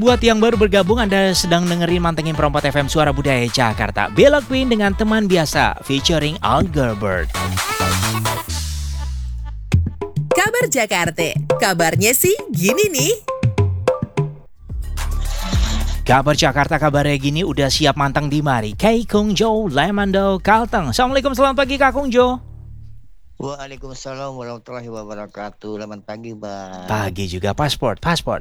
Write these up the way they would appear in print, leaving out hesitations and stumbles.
Buat yang baru bergabung, Anda sedang dengerin Mantengin Perempat FM Suara Budaya Jakarta. Bella Queen dengan Teman Biasa featuring Al Gerber. Kabar Jakarta, kabarnya sih gini nih. Kabar Jakarta kabarnya gini, udah siap mantang di mari. Kei Kung Jo, Lemando, Kalteng. Assalamualaikum, selamat pagi Kak Kung Jo. Waalaikumsalam warahmatullahi wabarakatuh. Selamat pagi, Bang. Pagi juga, pasport.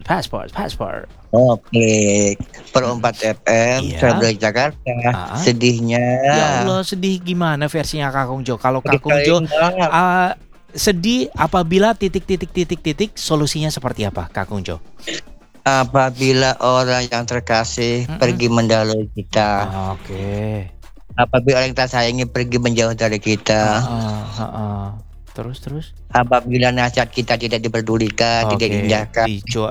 Oke, Perempat FM, Iya. Suara Budaya Jakarta. Sedihnya. Ya Allah, sedih gimana versinya Kak Kung Jo? Kalau Kak Kung Jo sedih apabila titik, solusinya seperti apa Kak Kung Jo? Apabila orang yang terkasih pergi mendahului kita. Oke. Apabila orang yang kita sayangi pergi menjauh dari kita. Terus? Apabila nasihat kita tidak diperdulikan, tidak diindahkan,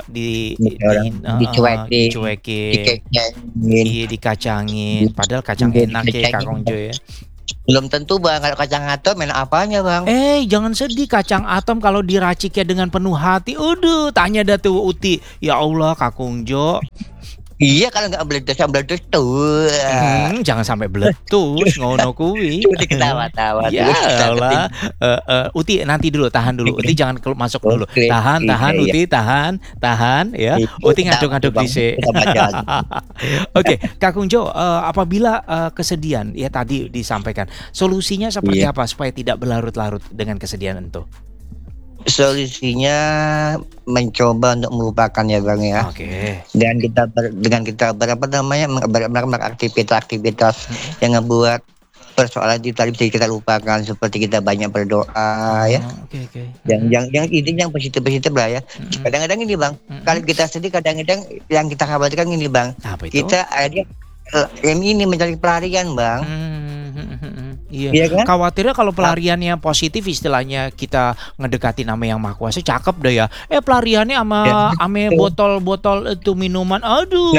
dicuekin, dikacangin. Padahal kacang enak ya Kak Kung Jo ya. Belum tentu, Bang. Kalau kacang atom enak apanya, Bang? Jangan sedih, kacang atom kalau diraciknya dengan penuh hati. Tanya dah tuh Uti. Ya Allah Kak Kung Jo. Iya, kalau nggak meletus tuh. Jangan sampai meletus, ngono kuwi. Uti ketawa-tawa. Ya Allah. Uti nanti dulu, tahan dulu. Uti jangan masuk dulu. Tahan, Uti, tahan ya. Uti ngaduk-ngaduk dhisik. Oke, Kak Kung Jo, apabila kesedihan ya tadi disampaikan, solusinya seperti apa supaya tidak berlarut-larut dengan kesedihan itu? Solusinya mencoba untuk melupakan ya, Bang ya. Oke. Dan dengan kita beraktivitas yang ngebuat persoalan itu tadi bisa kita lupakan, seperti kita banyak berdoa ya. Oke. Yang intinya yang positif lah ya. Kadang-kadang ini, Bang, kalau kita sedih kadang-kadang yang kita khawatirkan ini, Bang. Apa itu? Kita akhirnya ini mencari pelarian, Bang. Iya kan? Khawatirnya kalau pelariannya positif, istilahnya kita ngedekatin nama yang Maha Kuasa, cakep deh ya. Pelariannya sama botol-botol itu minuman. Aduh,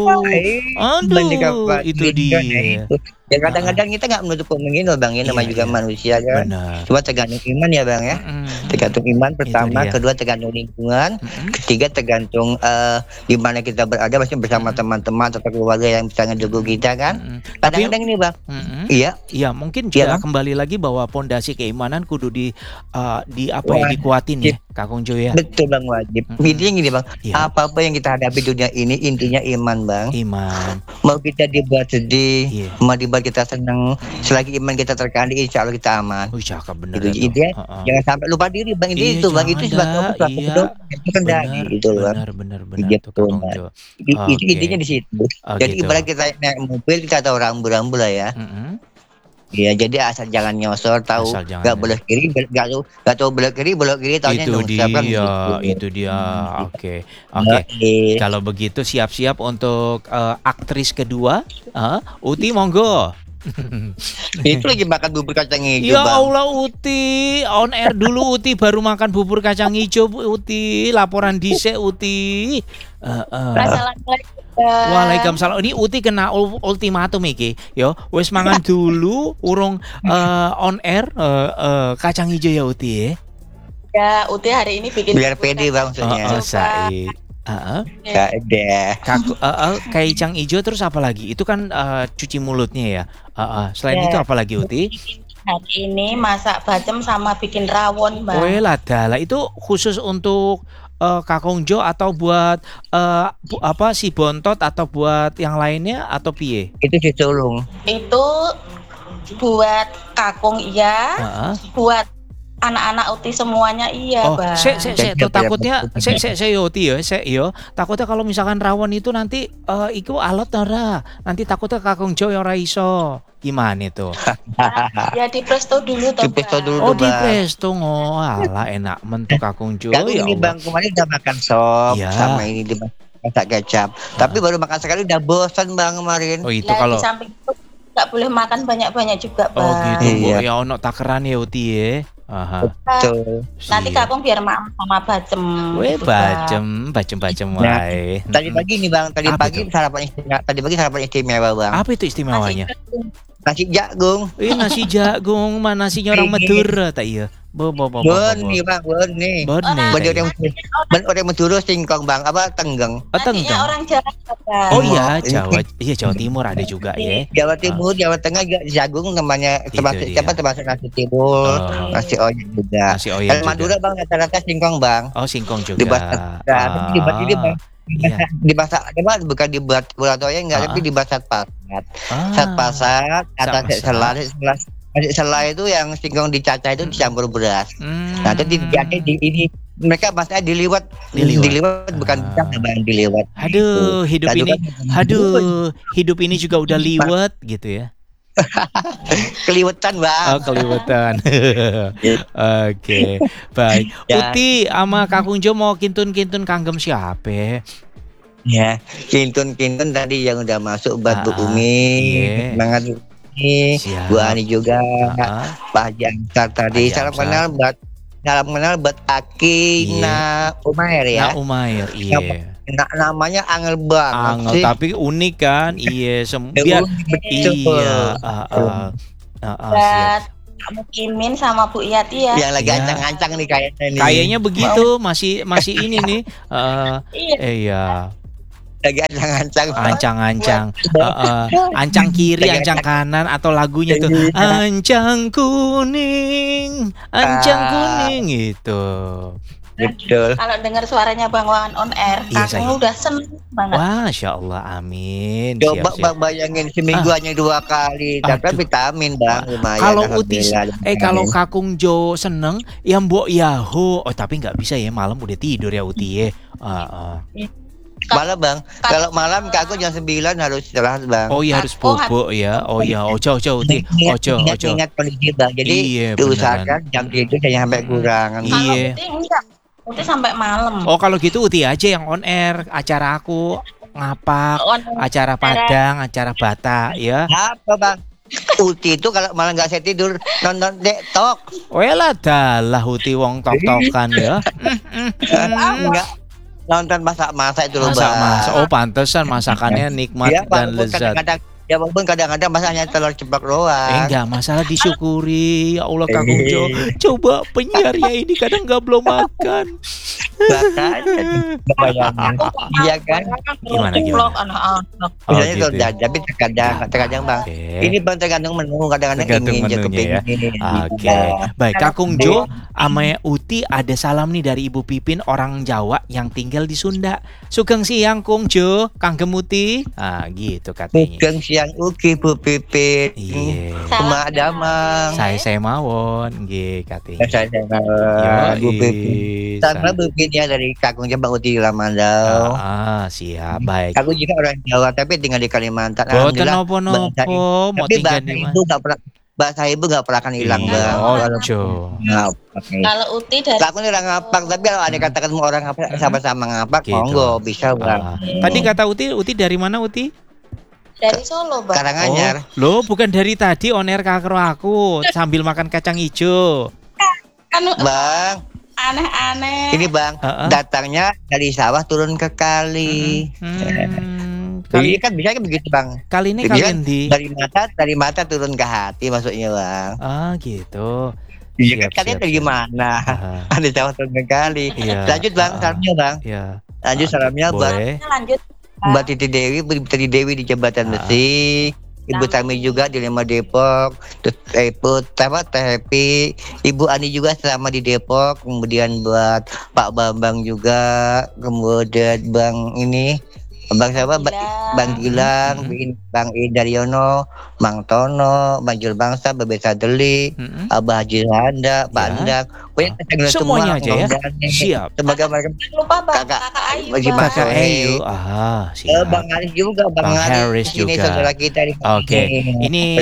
itu dia. Ya kadang-kadang kita nggak menutup kemungkinan, Bang, ya namanya juga manusia kan. Cuma tergantung iman ya, Bang ya. Tergantung iman pertama, kedua tergantung lingkungan, ketiga tergantung di mana kita berada, maksudnya bersama teman-teman atau keluarga yang bisa ngedukung kita kan. Kadang-kadang ini, Bang. Iya, mungkin juga kembali lagi bahwa pondasi keimanan kudu dikuatin ya, Kak Kung Jo ya. Betul, Bang, wajib. Intinya gini, Bang. Apa-apa yang kita hadapi dunia ini intinya iman, Bang. Iman. Mau kita dibuat sedih, mau dibuat kita senang, selagi iman kita terkandung, insya Allah kita aman. Cakep bener itu. Jangan sampai lupa diri, Bang. Itu Bang, itu sebab itu kendali gitu loh. Benar gitu, tuh Kak Kung Jo. Itu intinya di situ. Jadi ibarat kita naik mobil, kita tahu rambu-rambu lah ya. Iya, jadi asal jangan nyosor, tahu nggak boleh kiri, nggak tahu belok kiri, tahunya itu dia. Oke. Kalau begitu siap-siap untuk aktris kedua, Uti monggo. Itu lagi makan bubur kacang hijau, ya Bang. Allah, Uti on air dulu. Uti baru makan bubur kacang hijau. Uti laporan dhisik, Uti. Waalaikumsalam. Ini Uti kena ultimatum iki. Yo, wis mangan dulu urung on air kacang hijau ya Uti ya. Ya, Uti hari ini bikin biar pede, Bang, maksudnya. Kacang hijau terus apa lagi? Itu kan cuci mulutnya ya. Selain itu apa lagi, Uti? Hari ini masak bacem sama bikin rawon, Bang. Lah itu khusus untuk Kak Kung Jo atau buat si Bontot atau buat yang lainnya atau piye? Itu si sulung. Itu buat Kakung buat anak-anak Uti semuanya Bang. Takutnya Uti ya, takutnya kalau misalkan rawon itu nanti iku alot ora. Nanti takutnya Kak Kung Jo ora iso. Gimana itu? Ya di presto dulu toh. Di presto dulu, Bang. Di presto alah enak mentuk Kak Kung Jo. Ya ini, Bang, kemarin udah makan sop sama ini di masak kecap. Tapi baru makan sekali udah bosan, Bang, kemarin. Oh, itu kalau di samping itu nggak boleh makan banyak-banyak juga, Bang. Oh gitu, ya ono takeran ya Uti ya. Betul. Nanti Kakung biar makan sama bacem. Bacem wae. Tadi pagi nih, Bang, tadi pagi sarapan istimewa, Bang. Apa itu istimewanya? Nasi jagung. Nasi jagung, mana nasinya orang Madura tak iya. Beni bang, beni. Beni. Orang Madura singkong bang, apa tenggeng? Tenggeng. Orang Jawa. Oh iya, Jawa Timur ada juga ya. Jawa Timur, Jawa Tengah jagung namanya termasuk nasi timbul, nasi oyek juga. Nasi oyek juga. Madura bang rata-rata singkong bang. Oh singkong juga. Dibuat ini bang. Dimasak bukan dibuat bulat oyek enggak, tapi dibuat satpasat. Satpasat atau selai itu yang singkong dicacah itu dicampur beras. Nanti ini mereka masanya diliwat bukan bang diliwat. Hidup ini juga udah liwat gitu ya. Keliwetan bang. Oh keliwetan. Oke, baik. Uti sama Kakung Jo mau kintun kanggem siapa? Ya, kintun tadi yang udah masuk buat Bu Umi, semangat Bu Ani juga, Pak Haji Ansar tadi. Salam kenal buat Aki Umair ya. Umair, iya. Namanya angel banget sih. Tapi unik kan? Iya, Buat Kamu Kimin sama Bu Yati ya. Yang lagi ancang-ancang nih kayaknya nih. Kayaknya begitu, masih ini nih. Iya. Lagi ancang-ancang. Ancang kiri, ancang kanan atau lagunya tuh ancang kuning itu. Betul. Kalau dengar suaranya Bang Wawan on air, aku udah seneng banget. Masya Allah, amin. Coba Bang bayangin seminggu hanya 2 kali, dapat vitamin Bang. Lumayan. Kalau Utis, kalau Kakung Jo seneng, ya Mbok Yaho. Oh tapi nggak bisa ya, malam udah tidur ya Uti ya. Malam Bang, kalau malam aku jam 9 harus istirahat Bang. Oh iya harus bobo ya. Oh iya, ojo Uti. Ojo. Ingat kondisi Bang. Jadi diusahakan jam tidur jangan sampai kurang. Iya. Uti sampai malam. Oh kalau gitu Uti aja yang on air acara aku ngapak, acara Padang, acara Batak ya. Apa Bang? Uti itu kalau malah nggak saya tidur nonton TikTok. Welah dalah Uti wong tok-tokan ya. Enggak. Nonton masak-masak itu loh Bang. Masak. Oh pantesan masakannya nikmat dan lezat. Ya walaupun kadang-kadang masaknya telur ceplok doang. Enggak masalah, disyukuri. Ya Allah Kakung Jo. Coba penyiarnya ini kadang nggak belum makan. Iya kan? Gimana? Misalnya kalau tapi terkadang Bang. Ini Bang tergantung menu, kadang-kadang ingin menunya ya. Oke. Baik, Kakung Jo sama Uti ada salam nih dari Ibu Pipin orang Jawa yang tinggal di Sunda. Sugeng siang Kung Jo, Kanggem Uti. Gitu katanya. Sugeng siang ugi Bu Pipin. Iya. Cuma damang. Saya mawon nggih katanya. Saya mawon Bu Pipin. Sama Bu Pipin ya dari Kakung Jawa Uti Lamandau. Siap, baik. Aku juga orang Jawa tapi tinggal di Kalimantan. Boten nopo-nopo, mau tinggal di mana? Bahasa ibu gak pernah akan hilang Bang. Ojo. Kalau Uti dari aku nih orang ngapak, tapi kalau ada kata ketemu orang ngapak sama-sama ngapak, monggo bisa Bang. Tadi kata Uti dari mana Uti? Dari Solo Bang. Karanganyar. Loh bukan dari tadi on air kakro aku sambil makan kacang hijau. Bang. Aneh-aneh. Ini Bang, datangnya dari sawah turun ke kali. Kali kan bisa kan begitu Bang. Kali ini kalian dari mata turun ke hati maksudnya Bang. Gitu. Iya kan kalian dari mana? Ada sawah turun ke kali. Lanjut Bang, salamnya Bang. Lanjut salamnya Bang. Lanjut. Mbak Titi Dewi di Jembatan Besi, Ibu Tami juga di Lima Depok, Teh Happy, Ibu Ani juga selama di Depok, kemudian buat Pak Bambang juga, kemudian Bang ini Bang siapa? Bang Gilang, Bang Daryono, Mang Tono, Bang Julbangsa, Bebe Sadeli, Abah Haji Handa, Pak Andang, semuanya aja ya. Siap. Semoga mereka lupa Kakak Ayu. Kakak Ayu. Siap. Bang Aris juga, Bang Haris juga. Ini saudara kita di Oke. Ini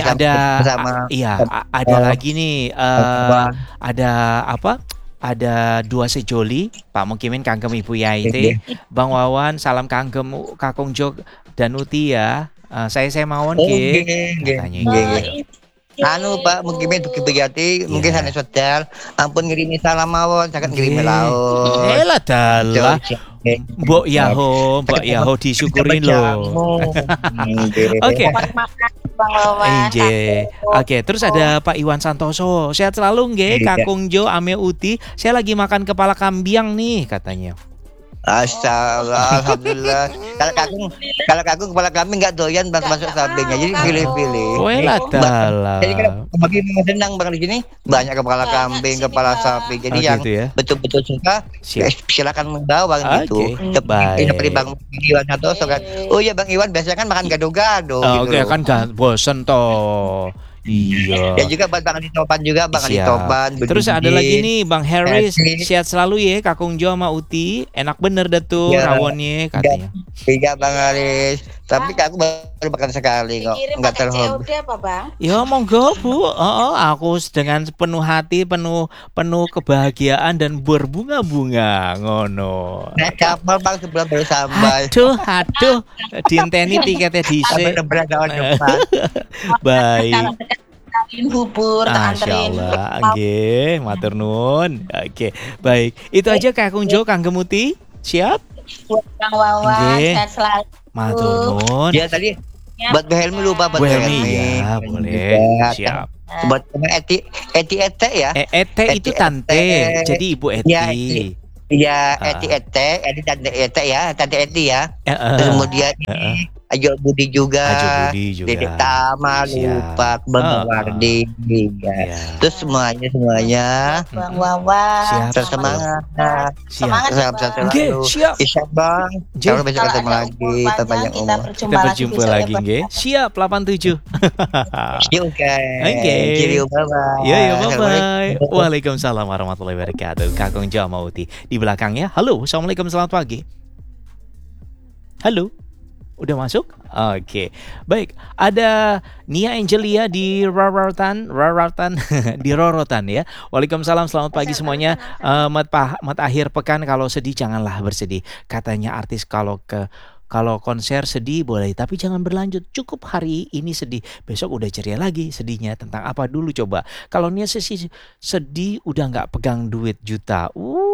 ada lagi nih ada apa? Ada 2 sejoli, Pak Mukimin Kanggem Ibu Yaite, Bang Wawan salam Kanggem Kakung Jo dan Uti ya. Saya mawon nggih. Pak Mukimin Ibu Yaite mungkin sana sosial, ampun ngirimi salam mawon, sangat ngirimi laut. Elah dalah. Mbok Yaho disyukurin loh. Oke. Bang Wawan. Oke, terus ada Pak Iwan Santoso. Sehat selalu nggih, Kakung Jo, Ame Uti. Saya lagi makan kepala kambing nih katanya. Astaga, alhamdulillah. Kalau kakung kepala kambing nggak doyan masuk sampingnya, jadi pilih-pilih. Wela dalah. Jadi kalau bagi mau senang bang di sini banyak kepala kambing, kepala sapi. Jadi yang gitu ya? betul-betul suka, silakan membawa gitu. Baik. Seperti Bang Iwan Santoso kan. Oh iya Bang Iwan biasanya kan makan gado-gado. Oke, kan bosen toh. Iya. Dan juga Bang Andi Topan juga, Bang Andi Topan. Terus ada lagi nih Bang Harris, sehat selalu ya Kakung Jo sama Uti. Enak bener dah tuh rawonnya katanya. Iya Bang Haris. Tapi aku baru makan sekali kok. Enggak terlalu. apa Bang? Ya monggo Bu. Aku dengan penuh hati, penuh kebahagiaan dan berbunga-bunga ngono. Naik kapal Bang sebelum bersampai. Aduh. Dinteni tiketnya dhisik. Baik. Bubur, Masya Allah, nggih, matur nuwun. Oke, baik. Itu aja Kakung Jo, Kang Gemuti. Siap? Bang Wawan, sehat selalu. Matur nuwun. Ya tadi buat Bu Helmi lupa buat Bu Helmi. Ya, boleh. Siap. Buat Eti ya. Ete itu tante. Jadi Ibu Eti. Iya, Eti tante Ete ya, tante Eti ya. Kemudian Ajo Budi juga. Dedek Tama lupa, Bang Wardi ya. Terus semuanya Bang Wawan. Semangat. Siap. Siap Bang. Kalau besok ketemu lagi terpanjang umur. Kita berjumpa lagi nggih. Siap 87. Oke. Bye-bye. Ya, bye-bye. Waalaikumsalam warahmatullahi wabarakatuh. Kakung Jo Mauti di belakangnya. Halo, assalamualaikum, selamat pagi. Halo. Udah masuk? Oke. Baik, ada Nia Angelia di Rorotan di Rorotan ya. Waalaikumsalam, selamat pagi semuanya. Mat akhir pekan, kalau sedih janganlah bersedih. Katanya artis kalau konser sedih boleh, tapi jangan berlanjut. Cukup hari ini sedih, besok udah ceria lagi. Sedihnya tentang apa dulu coba? Kalau Nia sedih udah nggak pegang duit juta.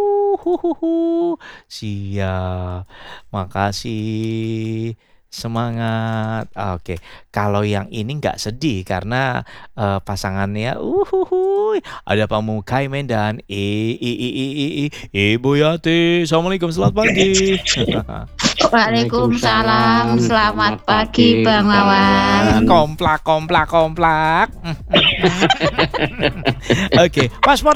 Siap. Makasih. Semangat. Oke. Kalau yang ini nggak sedih karena pasangannya ada Pak Mukaimen dan Ibu Yati. Assalamualaikum, selamat pagi. Waalaikumsalam, selamat pagi Bang Wawan. Komplak. Oke, pasport.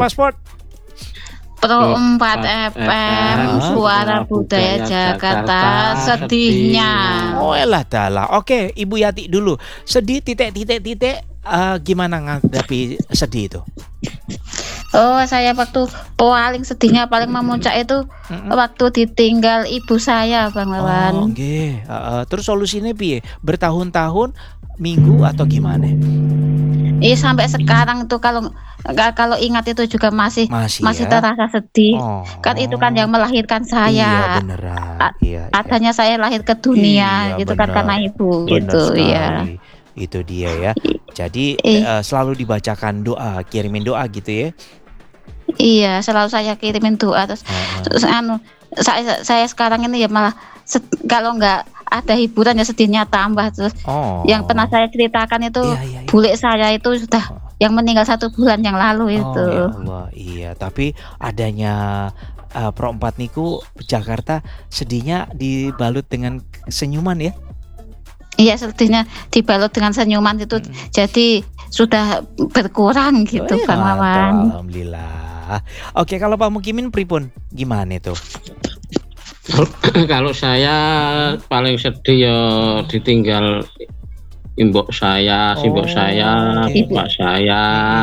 Pro 4 FM, Suara Budaya Jakarta, sedihnya. Elah dalah. Oke, Ibu Yati dulu. Sedih titik. Gimana ngadepi sedih itu? Oh, saya waktu paling sedihnya, paling memuncak itu waktu ditinggal ibu saya, Bang Wawan. Oke. Terus solusinya piye? Bertahun-tahun, minggu atau gimana? Iya, sampai sekarang itu kalau ingat itu juga masih terasa sedih. Kan itu kan yang melahirkan saya. Iya, beneran. Adanya saya lahir ke dunia gitu kan karena ibu gitu ya. Itu dia ya. Jadi selalu dibacakan doa, kirimin doa gitu ya. Iya, selalu saya kirimin doa terus saya sekarang ini ya malah kalau nggak ada hiburan ya sedihnya tambah terus. Yang pernah saya ceritakan itu bule saya itu sudah yang meninggal 1 bulan yang lalu itu. Ya Allah, iya. Tapi adanya Pro 4 niku Jakarta sedihnya dibalut dengan senyuman ya. Iya, sedihnya dibalut dengan senyuman itu jadi sudah berkurang gitu Bang Wawan. Alhamdulillah. Oke, kalau Pak Mukimin pripun gimana itu? Kalau saya paling sedih ya ditinggal imbok saya, simbok saya, bapak saya,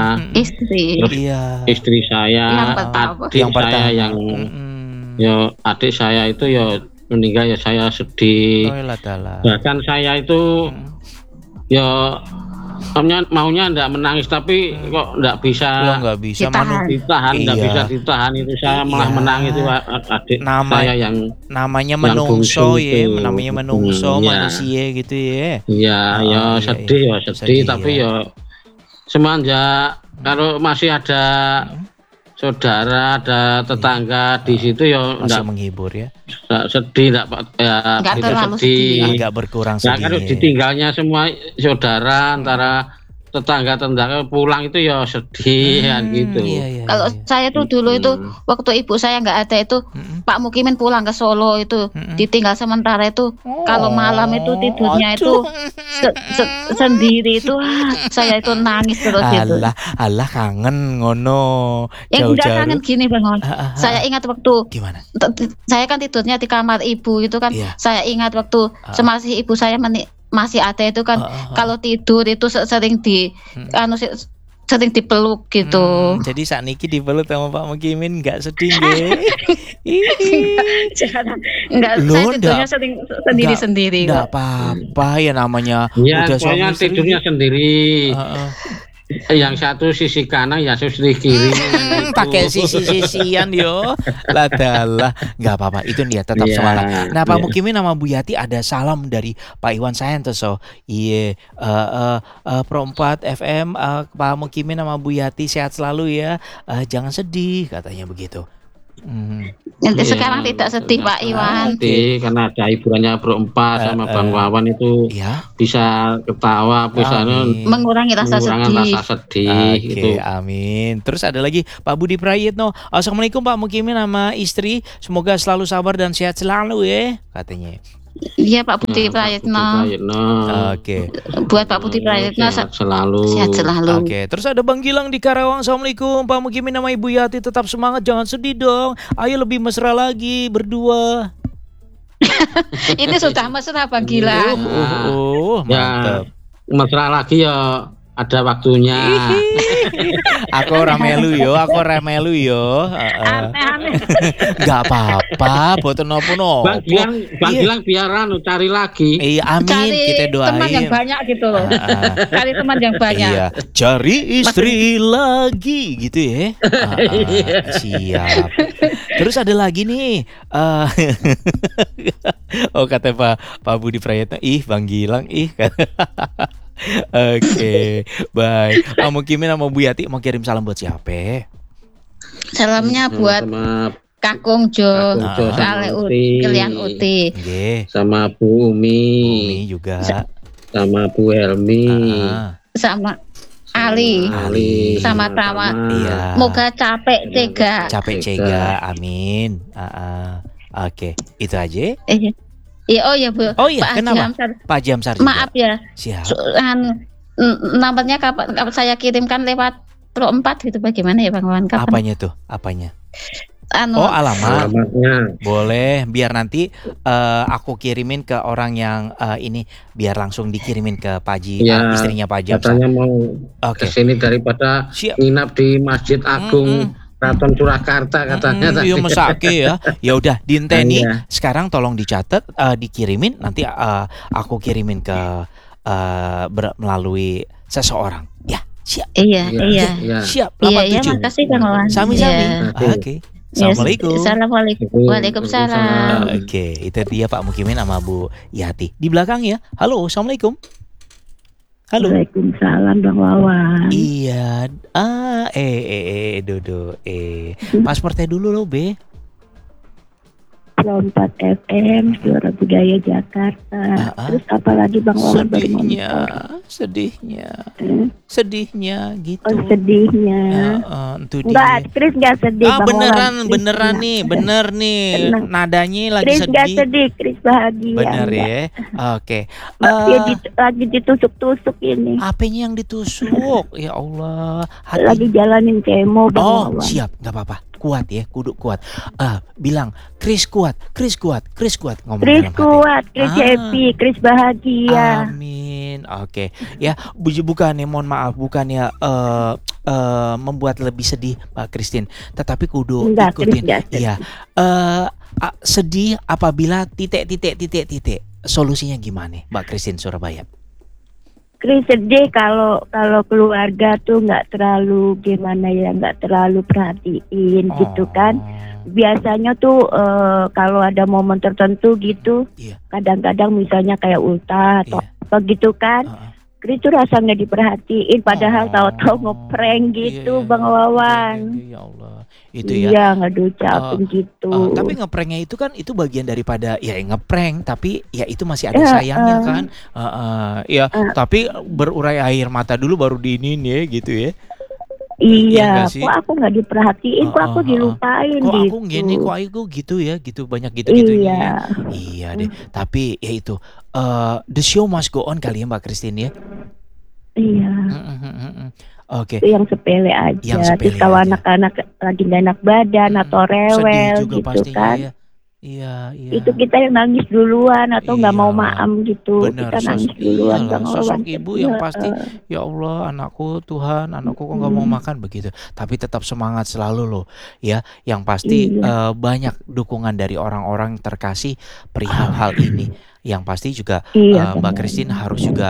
istri saya, adik saya yang ya adik saya itu ya meninggal ya saya sedih. Bahkan saya itu ya maunya enggak menangis tapi kok enggak bisa ditahan itu saya malah menangis itu adik saya yang namanya menungso ya, namanya menungso manusia gitu ya. Iya, sedih tapi ya semenjak kalau masih ada saudara, ada tetangga di situ ya masih menghibur ya. Sedih enggak terlalu sedih. Agak berkurang sedih. Kalau ditinggalnya semua saudara antara tetangga pulang itu ya sedih gitu. Iya, kalau saya tuh dulu itu waktu ibu saya nggak ada itu Pak Mukimin pulang ke Solo itu ditinggal sementara itu kalau malam itu tidurnya itu sendiri itu saya itu nangis terus gitu. Allah kangen ngono. Yang enggak kangen gini Bang. Saya ingat waktu gimana? Saya kan tidurnya di kamar ibu itu kan. Saya ingat waktu semasih ibu saya masih ada itu kan kalau tidur itu sering sering dipeluk gitu. Jadi saat niki dipeluk sama Pak Mukimin nggak sedih nggih? Enggak, saya tidurnya sendiri-sendiri. Enggak apa-apa ya namanya ya, udah suami tidurnya sendiri. Yang satu sisi kanan, yang sisi kiri. Pakai sisi-sisian yo. Ladalah, nggak apa-apa. Itu dia tetap semangat. Nah, Pak Mukimin sama Bu Yati ada salam dari Pak Iwan Sayantoso. Iya, Pro 4 FM, Pak Mukimin sama Bu Yati sehat selalu ya. Jangan sedih, katanya begitu. Sekarang tidak sedih Pak Iwan. Karena ada hiburannya Pro 4 sama Bang Wawan itu bisa ketawa, bisa mengurangi rasa sedih. Oke, amin. Terus ada lagi Pak Budi Prayitno. Assalamualaikum Pak Mukimin sama istri. Semoga selalu sabar dan sehat selalu ya, katanya. Iya Pak Budi Prayitno. Oke. Buat Pak Budi Prayitno sehat selalu. Oke. Terus ada Bang Gilang di Karawang. Assalamualaikum Pak Mukimin sama Ibu Yati, tetap semangat, jangan sedih dong. Ayo lebih mesra lagi berdua. Ini sudah mesra Bang Gilang. Mantap. Mesra lagi ya. Ada waktunya. Aku ora melu yo. Aneh-aneh. Gak apa-apa, boten nopo. Bang Gilang biaran cari lagi. Iya, amin. Cari kita doain. teman yang banyak gitu loh. Cari teman yang banyak. Iya, cari istri lagi gitu ya. Siap. Terus ada lagi nih. Kata Pak Budi Prayitno, Bang Gilang, Oke, baik. Pak Mukimin sama Bu Yati mau kirim salam buat siapa? Salamnya buat Kakung Jo, Kalian Uti, sama Bu Umi juga, sama Bu Helmi, sama Ali, sama Tama. Iya. Moga capek cega. Amin. Oke, itu aja. Iya Bu. Oh iya, Pak kenapa? Pak Jamsar juga. Maaf ya. Siap. Nomornya kapan saya kirimkan lewat Pro 4 gitu, bagaimana ya Bang Wawan? Apanya tuh? Alamatnya. Boleh, biar nanti aku kirimin ke orang yang ini, biar langsung dikirimin ke Pak Haji, istrinya Pak Jamsar. Katanya mau kesini daripada nginap di Masjid Agung Keraton Surakarta katanya. Iya mesake ya. Ya udah diinteni. Sekarang tolong dicatat, dikirimin, nanti aku kirimin ke melalui seseorang. Ya, siap. Iya. Siap. 87. Iya, makasih Bang Wawan. Sami-sami. Oke. Assalamualaikum. Assalamualaikum. Waalaikumsalam. Oke, itu dia Pak Mukimin sama Bu Yati. Di belakang ya. Halo, Assalamualaikum. Halo. Waalaikumsalam Bang Wawan. Iya. Dodo. Pasportnya dulu loh, Be. Pro 4 FM, Suara Budaya Jakarta. Terus apa lagi Bang Wawan? Sedihnya gitu. Oh, sedihnya. Enggak, Chris enggak sedih Bang Wawan. Beneran nih. Nadanya lagi Chris sedih. Chris enggak sedih, Chris bahagia. Bener ya. Oke. Lagi ditusuk-tusuk ini. Apanya yang ditusuk? Ya Allah. Lagi jalanin kemo Bang Wawan. Siap, enggak apa-apa. Kuat ya, kudu kuat. Bilang Chris kuat. Ngomong Chris kuat, Chris happy, Chris bahagia. Amin. Oke. Ya, bukannya mohon maaf, bukannya membuat lebih sedih Mbak Christine, tetapi kudu ikutin. Iya. Sedih apabila titik. Solusinya gimana, Mbak Christine Surabaya? Chris sedih kalau keluarga tuh nggak terlalu nggak terlalu perhatiin gitu kan. Biasanya tuh kalau ada momen tertentu gitu, kadang-kadang misalnya kayak ultah atau apa gitu kan, Kris tuh rasa nggak diperhatiin, padahal tahu-tahu ngeprank gitu, Bang Wawan. Ya Allah, itu ya. Iya, nggak diucapin gitu. Tapi ngepranknya itu kan itu bagian daripada ya ngeprank, tapi ya itu masih ada sayangnya kan. Ya, tapi berurai air mata dulu baru diinin ya gitu ya. Iya, kok aku nggak diperhatiin, kok aku dilupain kok gitu. Kok aku gini, kok aku gitu ya, gitu banyak gitu-gitunya. Iya deh, tapi ya itu the show must go on kali ya Mbak Christine ya. Iya. Oke. Itu yang sepele aja. Terus kalau anak-anak lagi gak enak badan atau rewel juga gitu pastinya, kan. Ya. Iya. Itu kita yang nangis duluan atau nggak mau maam gitu. Bener, kita nangis duluan. Sosok ibu yang pasti ya Allah anakku Tuhan, anakku kok nggak mau makan begitu. Tapi tetap semangat selalu loh ya. Yang pasti banyak dukungan dari orang-orang terkasih perihal hal ini. Yang pasti juga Mbak Christine harus juga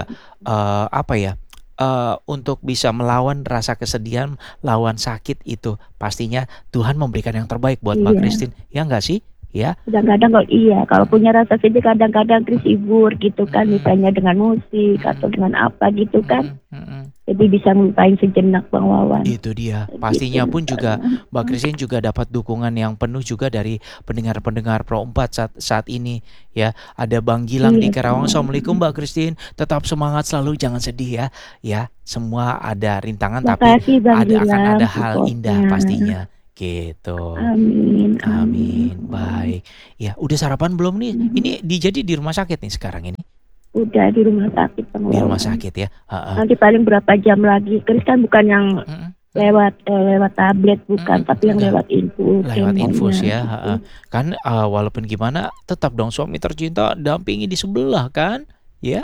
untuk bisa melawan rasa kesedihan, lawan sakit itu pastinya Tuhan memberikan yang terbaik buat Mbak Christine. Ya nggak sih? Ya. Kadang-kadang kalau punya rasa sedih kadang-kadang Kris hibur gitu kan, misalnya dengan musik atau dengan apa gitu kan. Jadi bisa melupain sejenak Bang Wawan. Itu dia. Pastinya pun juga Mbak Christine juga dapat dukungan yang penuh juga dari pendengar-pendengar Pro 4 saat ini ya. Ada Bang Gilang di Karawang. Assalamualaikum Mbak Christine. Tetap semangat selalu, jangan sedih ya. Ya, semua ada rintangan tapi akan ada hal indah pastinya. Gitu. Amin. Baik. Ya, udah sarapan belum nih? Ini jadi di rumah sakit nih sekarang ini. Udah di rumah sakit Bang Wawan. Di rumah sakit ya. Nanti paling berapa jam lagi. Kris kan bukan yang lewat tablet bukan, tapi yang lewat infus. Lewat infus ya. Kan walaupun gimana tetap dong suami tercinta dampingi di sebelah kan? Ya.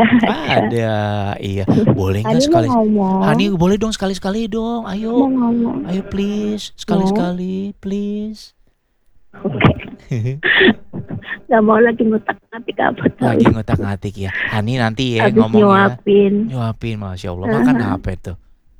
Ada. Iya. Boleh nggak sekali? Hani boleh dong sekali-sekali dong. Ayo please sekali-sekali please. Oke. Gak mau lagi ngutak-ngatik apa tahu. Lagi ngutak-ngatik ya. Hani nanti ya habis ngomongnya. Nyuapin, Masya Allah. Makan apa itu?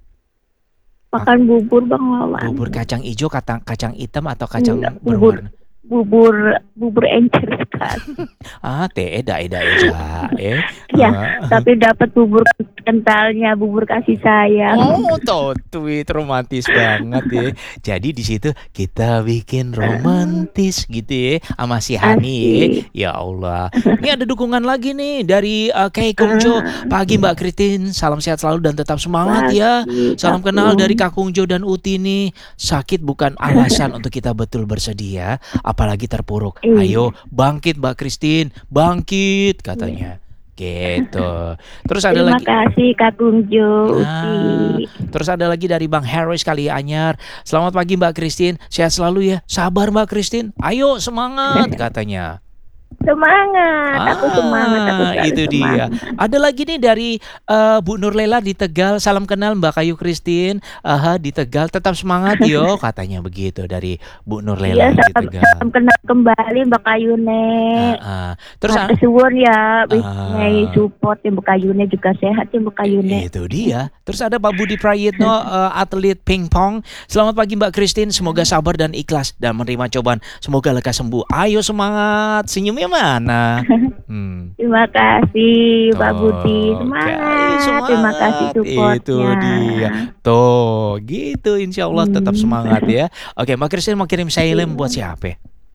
Makan bubur Bang Wawan. Bubur kacang hijau, kacang hitam atau kacang berwarna? Bubur encer sekali. Eda aja. Ya, tapi dapat bubur kentalnya, bubur kasih sayang. Tuh tweet romantis banget ya. Jadi di situ kita bikin romantis gitu ya sama si Hani. Ya Allah. Ini ada dukungan lagi nih dari Kei Kungjo. Pagi Mbak Christine, salam sehat selalu dan tetap semangat ya. Salam kenal dari Kak Kungjo dan Uti nih. Sakit bukan alasan untuk kita betul bersedih ya. Apalagi terpuruk. Ayo bangkit Mbak Christine, bangkit katanya. Gitu. Terus ada lagi. Terima kasih Kak Kungjo. Terus ada lagi dari Bang Harris kali Anyar. Selamat pagi Mbak Christine, sehat selalu ya. Sabar Mbak Christine. Ayo semangat katanya. Semangat, aku semangat. Itu dia. Ada lagi nih dari Bu Nurlela di Tegal. Salam kenal Mbak Kayu Christine. Di Tegal tetap semangat yo katanya begitu dari Bu Nurlela di Tegal. Salam kenal kembali Mbak Kayune. Terus suwun ya, nyai support Mbak Kayune juga sehat ya Mbak Kayune. Itu dia. Terus ada Pak Budi Prayitno atlet pingpong. Selamat pagi Mbak Christine. Semoga sabar dan ikhlas dan menerima cobaan. Semoga lekas sembuh. Ayo semangat. Senyumnya mana? Terima kasih Pak Budi. Semangat. Terima kasih supportnya. Itu dia. Tuh gitu insya Allah tetap semangat ya. Oke Mbak Christine mau kirim salam buat siapa?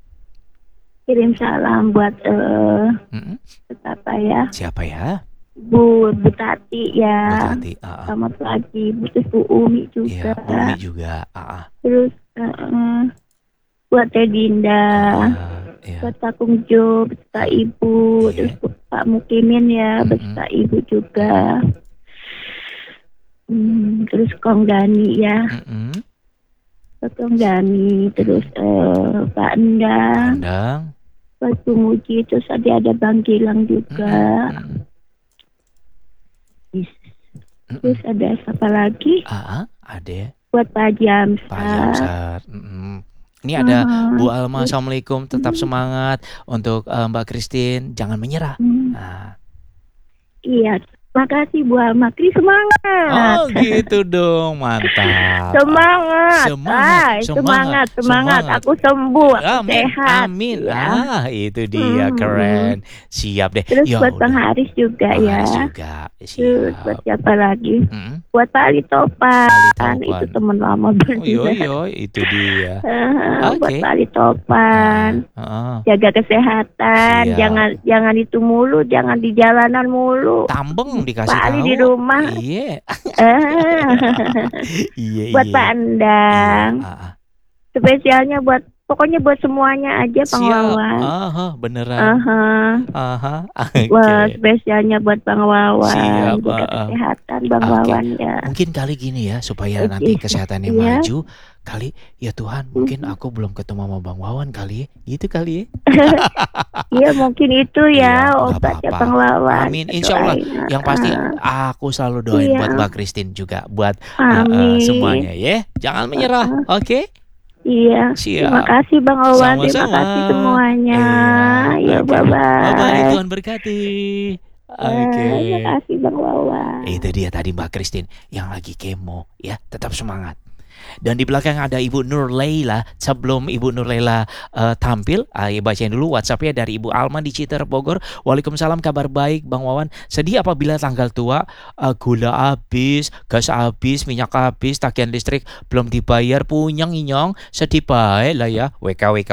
Kirim salam buat Siapa ya? Bu Tati ya. Bu Tati. Selamat pagi. Bu Umi juga. Iya, Bu Umi juga. Terus buat Teh Dinda. Buat Pak Kungjo, beserta Ibu, terus Pak Mukimin ya, beserta Ibu juga. Terus Kong Dani ya. Kong Dani, terus Pak Endang. Pak Sumuji, terus ada Bang Gilang juga. Terus ada siapa lagi? Ada. Buat Pak Jamsar. Ini ada Bu Alma, assalamualaikum, tetap semangat untuk Mbak Christine, jangan menyerah. Iya, Makasih Bu Almakri, semangat. Oh gitu dong, mantap. Semangat. Aku sembuh, aku sehat. Amin. Ya. Itu dia, keren. Siap deh. Terus buat Bang Haris juga ya. Haris juga. Terus buat siapa lagi? Buat Pak Ali Topan. Itu teman lama banget. Yo, itu dia. Buat Pak Ali Topan. Jaga kesehatan. Jangan itu mulu, jangan di jalanan mulu. Tambeng dikasih Pak Ali tahu. di rumah. Iya. Buat Pak Endang. Spesialnya pokoknya buat semuanya aja Bang Wawan. Beneran. Wah, spesialnya buat Bang Wawan. Siap. Jaga kesehatan Bang Wawan ya. Mungkin kali gini ya, supaya nanti kesehatannya maju. Kali ya Tuhan, mungkin aku belum ketemu sama Bang Wawan kali, gitu kali ya. Iya mungkin itu ya obatnya Bang Wawan. Amin, insya Allah. Yang pasti aku selalu doain buat Mbak Christine juga, buat semuanya ya. Jangan menyerah, oke? Iya. Siap. Terima kasih Bang Wawan, terima Sama-sama. kasih semuanya. Ya bye-bye. Bye-bye, Tuhan berkati. Oke. Terima kasih Bang Wawan. Itu dia tadi Mbak Christine yang lagi kemo ya, tetap semangat. Dan di belakang ada Ibu Nur Leila. Sebelum Ibu Nur Leila tampil, bacain dulu WhatsAppnya dari Ibu Alma di Citer Bogor. Waalaikumsalam, kabar baik Bang Wawan. Sedih apabila tanggal tua, gula habis, gas habis, minyak habis, tagihan listrik belum dibayar, punyang inyong, sedih baik lah ya. WK.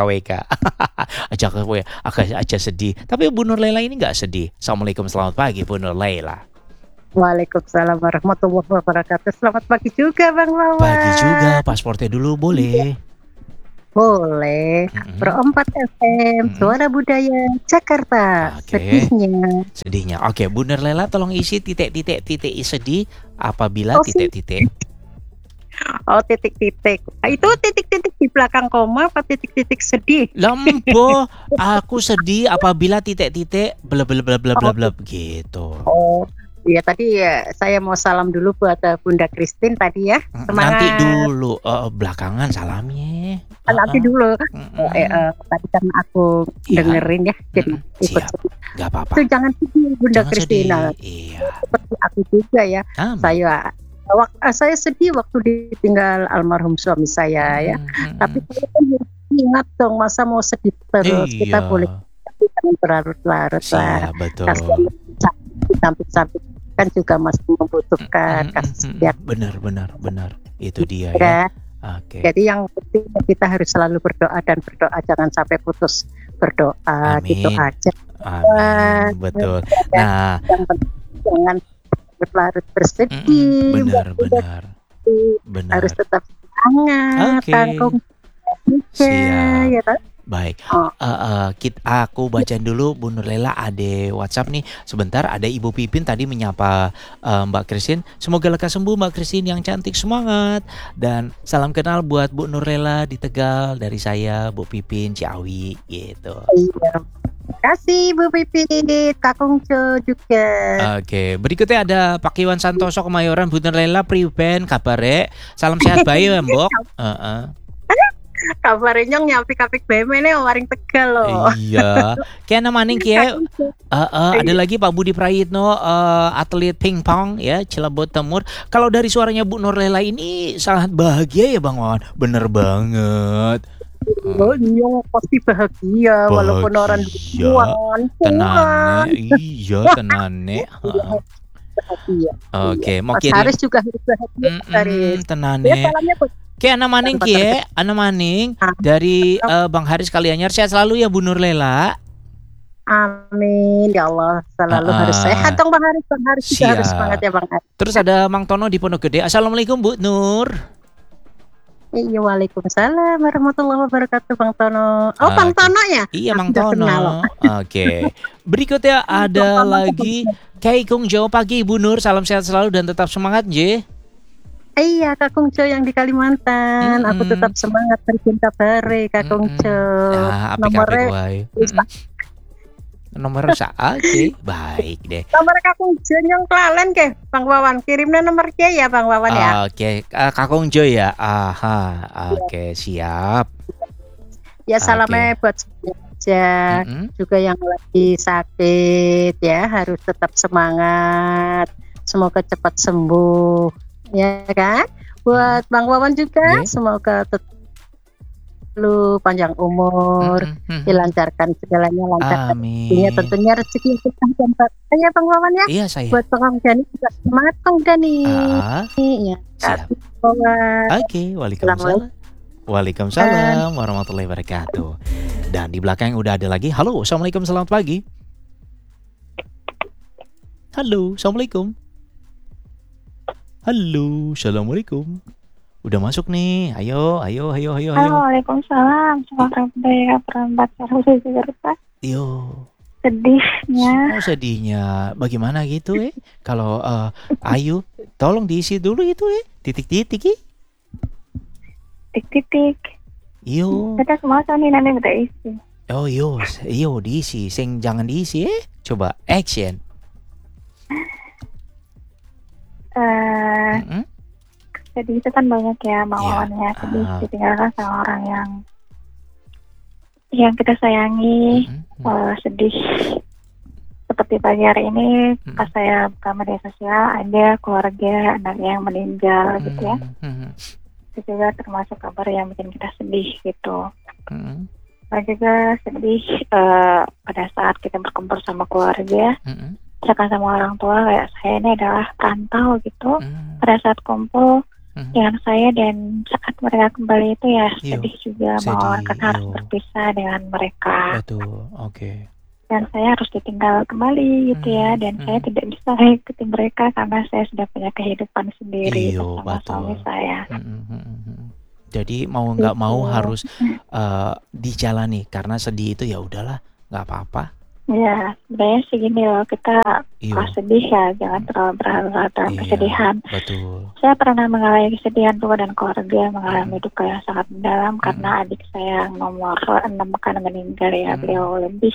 Aja sedih. Tapi Bu Nur Leila ini nggak sedih. Assalamualaikum, selamat pagi Bu Nur Leila. Waalaikumsalam warahmatullahi wabarakatuh. Selamat pagi juga Bang Wawan. Pagi juga, pasportnya dulu boleh? Boleh. Pro 4 FM, Suara Budaya Jakarta. Sedihnya. Oke, Bu Nur Leila tolong isi titik-titik sedih apabila titik-titik. Oh, titik-titik. Itu titik-titik di belakang koma apa titik-titik sedih? Lembo, aku sedih apabila titik-titik bla gitu. Oh. Ya tadi saya mau salam dulu buat Bunda Christine tadi ya. Semangat. Nanti dulu, belakangan salamnya. Nanti dulu. Tadi kan aku dengerin ya, jadi ikut. Gak apa-apa. Itu jangan sedih Bunda Christine. Iya. Seperti aku juga ya. Saya sedih waktu ditinggal almarhum suami saya ya. Tapi saya kan ingat dong, masa mau sedih terus. Kita boleh berlarut-larut lah. Betul. Samping-samping kan juga masih membutuhkan kasih sayang. Benar. Itu dia ya. Oke. Jadi yang penting kita harus selalu berdoa dan berdoa, jangan sampai putus berdoa. Gitu aja. Amin. Betul. Nah, yang penting jangan berlarut bersedih. Benar. Harus tetap semangat. Tanggung. Siap. Ya, baik, aku bacain dulu Bu Nur Leila, ada WhatsApp nih. Sebentar, ada Ibu Pipin tadi menyapa Mbak Christine. Semoga lekas sembuh Mbak Christine yang cantik, semangat. Dan salam kenal buat Bu Nur Leila di Tegal dari saya, Bu Pipin Ciawi gitu. Iya. Terima kasih Bu Pipin, Kakung Jo juga. Oke, berikutnya ada Pak Iwan Santoso Kemayoran. Bu Nur Leila priben kabare? Salam sehat bayi ya Mbok. Kabarnya nyapik-apik BM waring Tegal loh. Iya. Kayak namanya kayak ada lagi Pak Budi Prayitno, atlet pingpong ya, Cilebut Timur. Kalau dari suaranya Bu Nur Leila ini sangat bahagia ya Bang Wawan. Bener banget. Oh, nyong pasti bahagia walaupun orang duaan. Tenane. Oke, mau kirim. Haris juga harus bahagia. Tenane. Kayak Ana Maning dari Bang Haris Kalianyar. Sehat selalu ya Bu Nur Leila. Amin ya Allah, selalu harus sehat dong Bang Haris. Bang Haris juga harus semangat ya Bang Haris. Terus ada Mang Tono di Pondok Gede. Assalamualaikum Bu Nur. Iya, waalaikumsalam warahmatullahi wabarakatuh Bang Tono. Oh Bang Tono ya? Iya Mang Tono. Oke. Berikutnya ada lagi Kei Kung Jawa pagi Bu Nur. Salam sehat selalu dan tetap semangat J. Iya Kakung Jo yang di Kalimantan. Aku tetap semangat bercinta bare Kakung Jo. Nomor oke, baik deh. Nomor Kakung Jo yang Klalen ke Bang Wawan, kirimnya nomor ke ya Bang Wawan ya. Oke, Kakung Jo ya. Oke, siap. Ya salamnya buat bekerja, juga yang lagi sakit ya harus tetap semangat. Semoga cepat sembuh, ya kan? Buat Bang Wawan juga, semoga tetap lu panjang umur, dilancarkan segalanya lancar. Amin. Tentunya rezeki kita ya Bang Wawan ya. Iya saya. Buat Bang Dani juga semangat Bang Dani. Ya. Siap. Oke, waalaikumsalam. Waalaikumsalam warahmatullahi wabarakatuh. Dan di belakang udah ada lagi. Halo, assalamualaikum, selamat pagi. Halo, assalamualaikum. Halo, assalamualaikum. Udah masuk nih, ayo. Waalaikumsalam, semoga perempat Jakarta. Yo. Sedihnya. Oh sedihnya, bagaimana gitu Kalau Ayu, tolong diisi dulu itu titik-titik Titik-titik. Yo. Kita semua nih nanti minta isi. Oh yo diisi, sing jangan diisi Coba action. Jadi itu kan banyak ya mauannya sedih ditinggalkan sama orang yang kita sayangi. Sedih seperti pagi hari ini pas saya buka media sosial ada keluarga anak yang meninggal gitu ya. Itu juga termasuk kabar yang bikin kita sedih gitu. Dan juga sedih pada saat kita berkumpul sama keluarga, misalkan sama orang tua kayak saya ini adalah perantau gitu. Pada saat kumpul dengan saya dan saat mereka kembali itu ya sedih juga bahwa karena harus berpisah dengan mereka. Betul, oke. Dan saya harus ditinggal kembali gitu ya, dan saya tidak bisa ikuti mereka karena saya sudah punya kehidupan sendiri bersama suami saya. Jadi mau nggak mau harus dijalani karena sedih itu ya udahlah, nggak apa-apa. Ya, sebenarnya sih gini loh, kita kalau sedih ya jangan terlalu berlarut dalam kesedihan. Betul. Saya pernah mengalami kesedihan tua dan keluarga mengalami duka yang sangat mendalam karena adik saya yang nomor 6 kan meninggal ya. Beliau lebih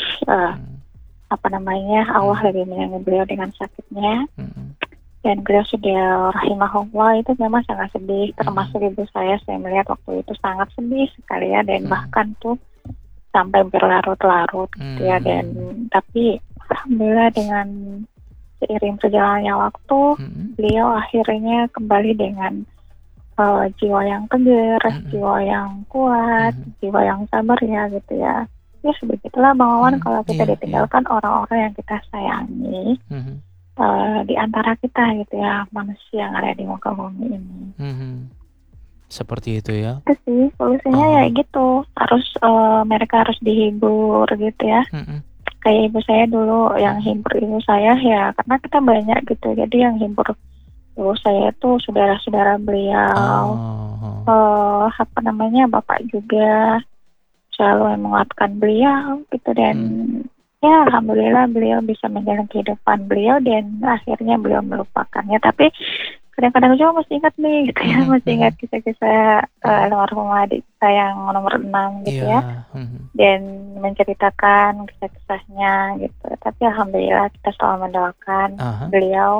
Allah lebih menyayangi beliau dengan sakitnya. Dan beliau sudah rahimahullah itu memang sangat sedih, termasuk ibu saya melihat waktu itu sangat sedih sekali ya, dan bahkan tuh sampai berlarut-larut gitu ya. Dan tapi alhamdulillah dengan seiring berjalannya waktu beliau akhirnya kembali dengan jiwa yang tegar, jiwa yang kuat, jiwa yang sabar ya gitu ya. Ya sebegitulah Bang Wawan kalau kita ditinggalkan orang-orang yang kita sayangi di antara kita gitu ya, manusia yang ada di muka bumi ini. Seperti itu ya. Itu sih solusinya ya gitu. Harus mereka harus dihibur gitu ya. Kayak ibu saya dulu, yang hibur ibu saya ya karena kita banyak gitu. Jadi yang hibur ibu saya itu saudara-saudara beliau. Bapak juga selalu menguatkan beliau gitu, dan ya alhamdulillah beliau bisa menjalani kehidupan beliau dan akhirnya beliau melupakannya. Tapi kadang-kadang juga masih ingat nih gitu ya, masih ingat kisah-kisah almarhum adik saya yang nomor 6 gitu ya, dan menceritakan kisah-kisahnya gitu. Tapi alhamdulillah kita selalu mendoakan beliau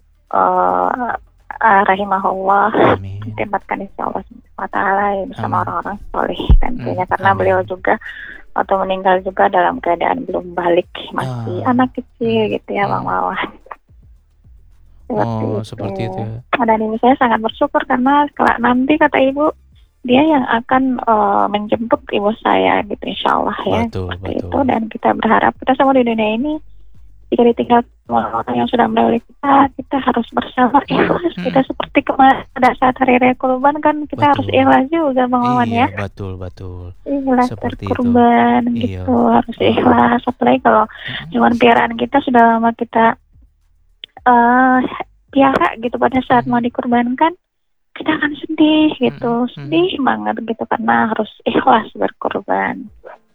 rahimahullah ditempatkan insya Allah SWT ya bersama orang-orang soleh tentunya, karena beliau juga waktu meninggal juga dalam keadaan belum balik, masih anak kecil gitu ya Bang Wawan. Seperti itu. Dan ibu saya sangat bersyukur karena nanti kata ibu dia yang akan menjemput ibu saya gitu insya Allah ya. Betul. Itu, dan kita berharap kita semua di dunia ini jika ditinggal orang yang sudah mendahului kita harus bersabar ikhlas. Kita seperti kemarin pada saat hari raya kurban kan kita harus ikhlas juga Bang Wawan ya. Betul. Ikhlas berkurban gitu, harus ikhlas. Apalagi kalau hewan piaraan kita sudah lama kita piara gitu, pada saat mau dikurbankan kita akan sedih gitu, sedih banget gitu karena harus ikhlas berkurban.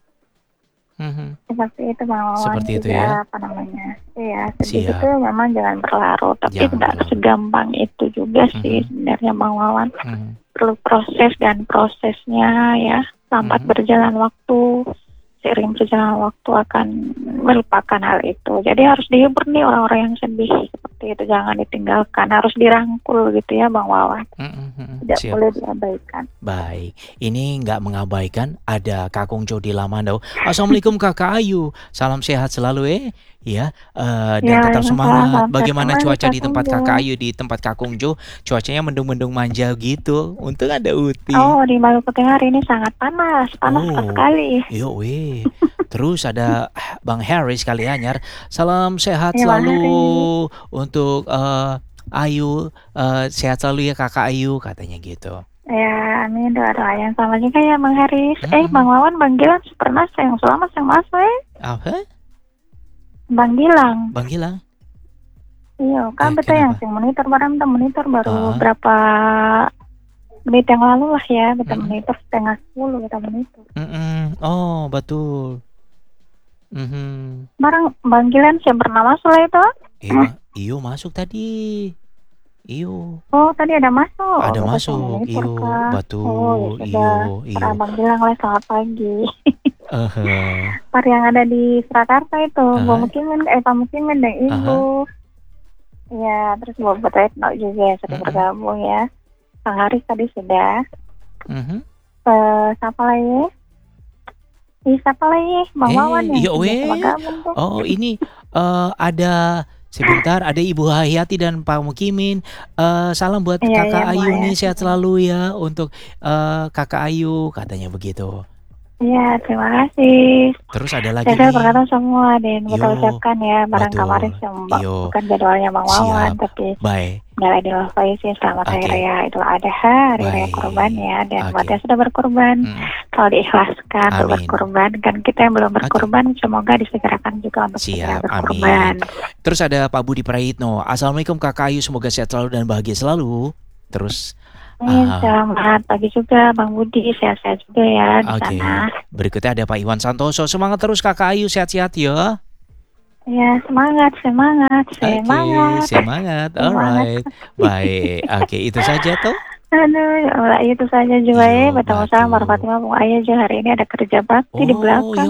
Seperti itu Bang Wawan. Seperti itu ya. Iya, sedih itu memang jangan berlarut, tapi tidak segampang itu juga sih sebenarnya Bang Wawan. Perlu proses, dan prosesnya ya lambat berjalan waktu. Seiring berjalan waktu akan melupakan hal itu. Jadi harus dihibur nih orang-orang yang sedih. seperti itu, jangan ditinggalkan, harus dirangkul gitu ya Bang Wawan. Tidak Siap. boleh diabaikan. Baik, ini nggak mengabaikan, ada Kakung Jo di Lamandau. Assalamualaikum Kakak Ayu, salam sehat selalu ya, dan Ya, tetap semangat. salam Bagaimana sehat cuaca di Kakung tempat Jo. Kakak Ayu, di tempat Kakung Jo? Cuacanya mendung-mendung manja gitu. Untung ada Uti. Oh, di Maluku Tengah hari ini sangat panas sekali. Yo weh. Terus ada Bang Harry sekali anyar. Salam sehat Ya, Bang selalu Harry. untuk Ayu, sehat selalu ya Kakak Ayu katanya gitu. Ya, amin, doa-doa yang sama juga ya Bang Haris. Bang Wawan, Bang Gilang pernah yang selamat yang masuk Apa? Bang Gilang. Bang Gilang? Iya, kan betul yang sing monitor baru Ah. berapa menit yang lalu lah ya, kita monitor setengah 10 kita monitor. Oh, betul. Barang Bang Gilang yang pernah masuk lah itu? Iyo masuk tadi. Iyo. Oh, tadi ada masuk. Ada Betul, masuk. monitor, Iyo, Kak. betul. Oh, ya sudah. Para Bang Gilang lah, selamat pagi. Par yang ada di Surakarta itu, Pak Mukimin dan Ibu. Ya, terus Bapak Retno juga sudah bergabung ya. Bang Haris tadi sudah. Siapa lagi? Siapa lagi? Bang Wawan ya. Oh, ini ada sebentar, ada Ibu Hayati dan Pak Mukimin. Salam buat Kakak Ayu nih, sehat selalu ya untuk Kakak Ayu katanya begitu. Iya, terima kasih. Terus ada lagi Saya nih. berkata semua dan kita ucapkan ya barang kemarin bukan jadwalnya Bang Wawan, tapi Nyala Idul Fitri, selamat Hari Raya Idul Adha, Hari Raya Kurban ya, dan buat yang sudah berkorban, kalau diikhlaskan untuk berkorban, kan kita yang belum berkorban, semoga disegerakan juga untuk segera berkorban. Terus ada Pak Budi Prayitno, Assalamualaikum Kakak Ayu, semoga sehat selalu dan bahagia selalu. Terus selamat pagi juga Bang Budi, sehat-sehat juga ya di sana. Berikutnya ada Pak Iwan Santoso, semangat terus Kakak Ayu, sehat-sehat ya. Ya, semangat. Alright. Baik. Itu saja tuh. Aduh, itu saja juga ya. Betul sama Fatimah Bung Ayah juga hari ini ada kerja bakti di belakang.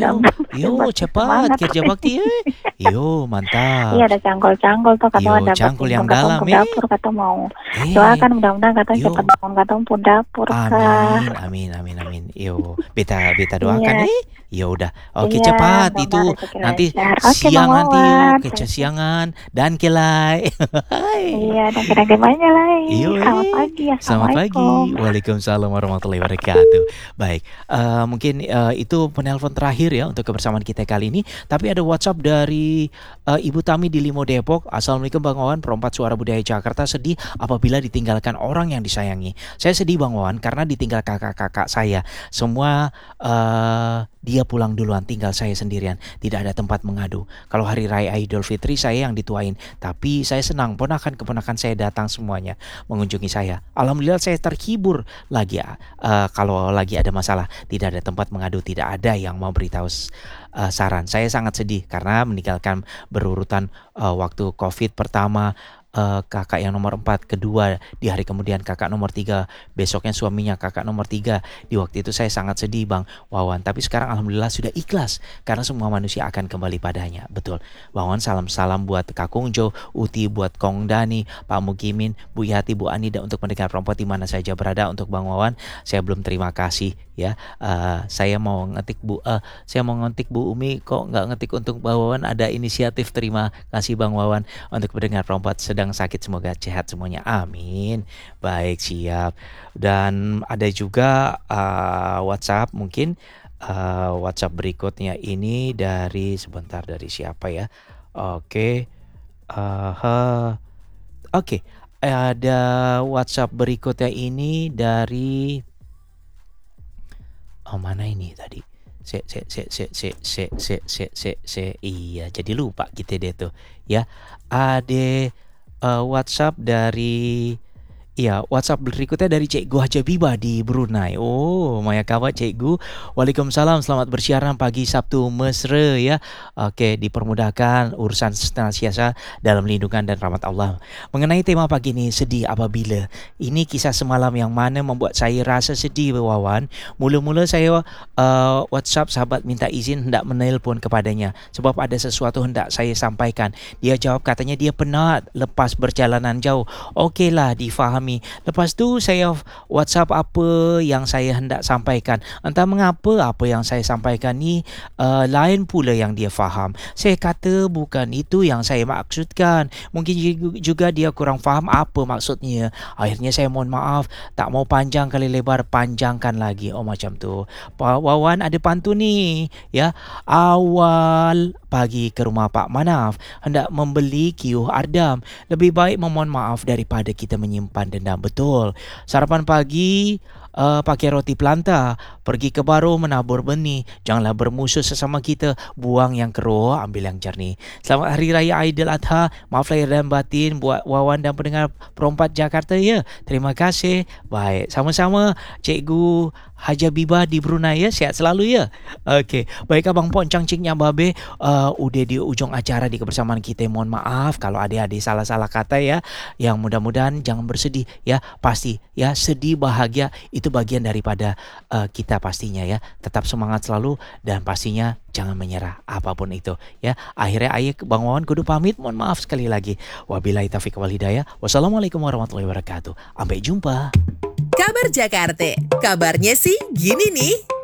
Cepat kerja bakti ya. Mantap. Iya, ada cangkul-cangkul tuh kata ada cangkul yang dalam dapur kata mau. Doakan mudah-mudahan kata cepat bangun kata pun dapur. Amin. Beta doakan ya udah. Oke, cepat itu nanti siang nanti kesiangan dan kelai. Iya, dan kira-kiranya lah. Selamat pagi. Selamat pagi. Waalaikumsalam warahmatullahi wabarakatuh. Baik, mungkin itu penelpon terakhir ya untuk kebersamaan kita kali ini. Tapi ada WhatsApp dari Ibu Tami di Limo Depok. Assalamualaikum Bang Wawan, perempat suara budaya Jakarta, sedih apabila ditinggalkan orang yang disayangi. Saya sedih Bang Wawan karena ditinggal kakak-kakak saya. Semua dia pulang duluan, tinggal saya sendirian. Tidak ada tempat mengadu. Kalau hari raya Idul Fitri saya yang dituain, tapi saya senang keponakan saya datang semuanya mengunjungi saya. Alhamdulillah saya terhibur lagi kalau lagi ada masalah, tidak ada tempat mengadu, tidak ada yang mau beritahu saran. Saya sangat sedih karena meninggalkan berurutan waktu COVID pertama, kakak yang nomor 4, kedua di hari kemudian kakak nomor 3, besoknya suaminya kakak nomor 3. Di waktu itu saya sangat sedih Bang Wawan, tapi sekarang alhamdulillah sudah ikhlas karena semua manusia akan kembali padanya. Betul Bang Wawan, salam buat Kakung Jo, Uti, buat Kong Dani, Pak Mukimin, Bu Yati, Bu Ani, dan untuk pendengar perempuan di mana saja berada. Untuk Bang Wawan saya belum terima kasih ya. Saya mau ngetik Bu Umi, kok nggak ngetik untuk Bang Wawan. Ada inisiatif, terima kasih Bang Wawan. Untuk pendengar perempuan sedang sakit, semoga sehat semuanya, amin. Baik, siap. Dan ada juga WhatsApp, mungkin WhatsApp berikutnya ini dari siapa ya? Oke, ada WhatsApp berikutnya ini dari mana ini tadi? Iya, jadi lupa gitu deh tuh ya. Ada WhatsApp dari Ya, WhatsApp berikutnya dari Cikgu Hajabibah di Brunei. Oh, maya kabar Cikgu. Waalaikumsalam, selamat bersiaran pagi Sabtu mesra ya. Okey, dipermudahkan urusan senantiasa dalam lindungan dan rahmat Allah. Mengenai tema pagi ini, sedih apabila. Ini kisah semalam yang mana membuat saya rasa sedih, Wawan. Mula-mula saya WhatsApp sahabat minta izin hendak menelpon kepadanya sebab ada sesuatu hendak saya sampaikan. Dia jawab katanya dia penat lepas berjalanan jauh. Okeylah, difahami. Lepas tu saya WhatsApp apa yang saya hendak sampaikan. Entah mengapa apa yang saya sampaikan ni lain pula yang dia faham. Saya kata bukan itu yang saya maksudkan. Mungkin juga dia kurang faham apa maksudnya. Akhirnya saya mohon maaf, tak mau panjang kali lebar, panjangkan lagi. Oh macam tu. Wawan ada pantun ni ya. Awal pagi ke rumah Pak Manaf hendak membeli kiuh ardam. Lebih baik memohon maaf daripada kita menyimpan dendam. Betul. Sarapan pagi pakai roti pelanta, pergi ke baru menabur benih. Janganlah bermusuh sesama kita, buang yang keruh, ambil yang jernih. Selamat Hari Raya Aidil Adha. Maaf lahir dan batin buat Wawan dan pendengar Perompat Jakarta ya. Terima kasih. Baik, sama-sama Cikgu Hajabibah di Brunei ya. Sihat selalu ya. Okey. Baik Abang Pon Cangciknya Babe, udah di ujung acara di kebersamaan kita. Mohon maaf kalau adik-adik salah-salah kata ya. Yang mudah-mudahan jangan bersedih ya. Pasti ya, sedih bahagia itu bagian daripada kita pastinya ya. Tetap semangat selalu dan pastinya jangan menyerah apapun itu ya. Akhirnya ayah Bang Wawan kudu pamit. Mohon maaf sekali lagi. Wabillahi taufiq wal hidayah. Wassalamualaikum warahmatullahi wabarakatuh. Sampai jumpa. Kabar Jakarta. Kabarnya sih gini nih.